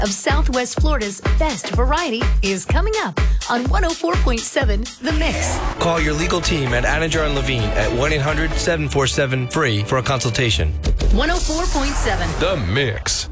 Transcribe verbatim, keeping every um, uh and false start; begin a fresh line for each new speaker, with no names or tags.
of Southwest Florida's best variety is coming up on one oh four point seven The Mix.
Call your legal team at Anidjar and Levine at one eight hundred seven four seven free for a consultation.
one oh four point seven
The Mix.